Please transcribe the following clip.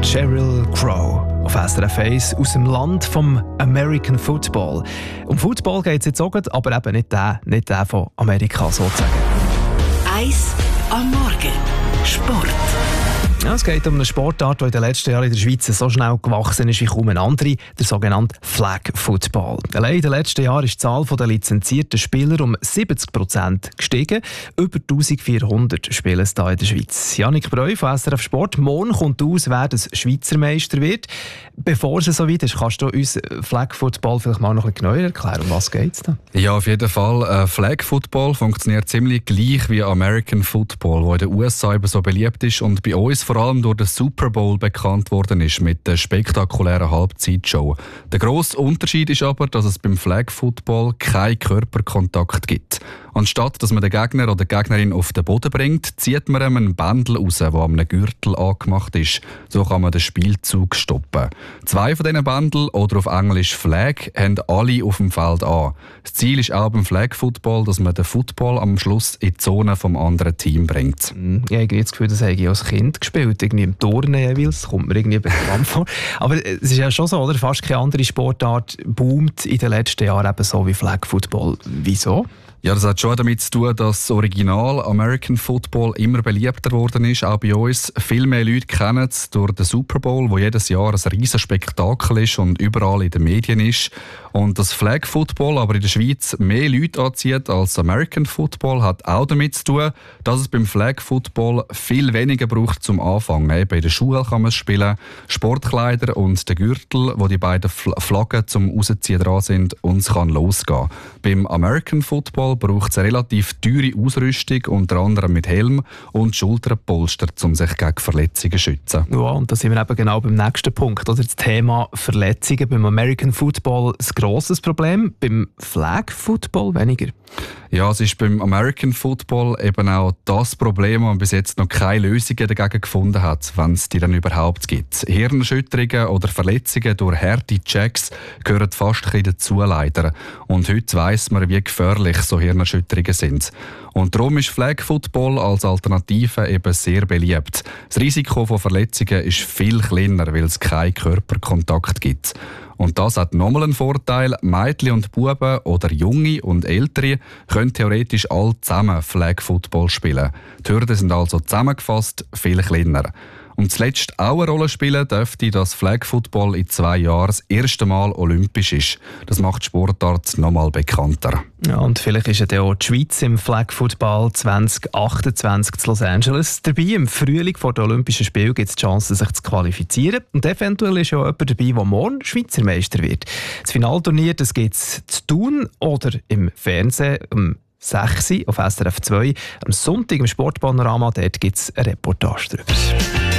Sheryl Crow auf SRF 1 aus dem Land vom American Football. Um Football geht es jetzt auch, aber eben nicht der von Amerika sozusagen. 1 am Morgen. Sport. Ja, es geht um eine Sportart, die in den letzten Jahren in der Schweiz so schnell gewachsen ist wie kaum eine andere, der sogenannte Flag Football. Allein in den letzten Jahren ist die Zahl der lizenzierten Spieler um 70% gestiegen. Über 1400 spielen es hier in der Schweiz. Janik Breu von SRF Sport. Morgen kommt aus, wer das Schweizer Meister wird. Bevor es so weit ist, kannst du uns Flag Football vielleicht mal noch ein bisschen genauer erklären? Um was geht es da? Ja, auf jeden Fall. Flag Football funktioniert ziemlich gleich wie American Football, der in den USA eben so beliebt ist und bei uns vor allem durch den Super Bowl bekannt worden ist mit der spektakulären Halbzeitshow. Der grosse Unterschied ist aber, dass es beim Flag Football keinen Körperkontakt gibt. Anstatt dass man den Gegner oder die Gegnerin auf den Boden bringt, zieht man ihm einen Bändel raus, der an einem Gürtel angemacht ist. So kann man den Spielzug stoppen. 2 von diesen Bändeln, oder auf Englisch Flag, haben alle auf dem Feld an. Das Ziel ist auch beim Flag Football, dass man den Football am Schluss in die Zone vom anderen Team bringt. Ich habe das Gefühl, das habe ich als Kind gespielt, irgendwie im Turnen jeweils. Das kommt mir irgendwie bekannt vor. Aber es ist ja schon so, oder? Fast keine andere Sportart boomt in den letzten Jahren eben so wie Flag Football. Wieso? Ja, das hat schon damit zu tun, dass das Original American Football immer beliebter geworden ist, auch bei uns. Viel mehr Leute kennen es durch den Super Bowl, wo jedes Jahr ein riesiges Spektakel ist und überall in den Medien ist. Und das Flag Football aber in der Schweiz mehr Leute anzieht als American Football, hat auch damit zu tun, dass es beim Flag Football viel weniger braucht zum Anfangen. Eben in der Schule kann man es spielen, Sportkleider und der Gürtel, wo die beiden Flaggen zum Rausziehen dran sind, und es kann losgehen. Beim American Football braucht es eine relativ teure Ausrüstung, unter anderem mit Helm und Schulterpolster, um sich gegen Verletzungen zu schützen. Ja, und da sind wir eben genau beim nächsten Punkt. Oder das Thema Verletzungen. Beim American Football ein grosses Problem, beim Flag Football weniger. Ja, es ist beim American Football eben auch das Problem, wo man bis jetzt noch keine Lösungen dagegen gefunden hat, wenn es die dann überhaupt gibt. Hirnerschütterungen oder Verletzungen durch harte Checks gehören fast ein bisschen dazu, leider. Und heute weiss man, wie gefährlich so Hirnerschütterungen sind. Und darum ist Flag Football als Alternative eben sehr beliebt. Das Risiko von Verletzungen ist viel kleiner, weil es keinen Körperkontakt gibt. Und das hat nochmal einen Vorteil. Mädchen und Buben oder Junge und Ältere können theoretisch alle zusammen Flag Football spielen. Die Hürden sind also zusammengefasst viel kleiner. Und zuletzt auch eine Rolle spielen dürfte, dass Flag Football in 2 Jahren das erste Mal olympisch ist. Das macht die Sportart nochmal bekannter. Ja, und vielleicht ist ja auch die Schweiz im Flag Football 2028 in Los Angeles dabei. Im Frühling vor den Olympischen Spielen gibt es die Chance, sich zu qualifizieren. Und eventuell ist ja jemand dabei, der morgen Schweizer Meister wird. Das Finalturnier gibt es zu Thun oder im Fernsehen um 6 Uhr auf SRF 2. Am Sonntag im Sportpanorama gibt es eine Reportage darüber.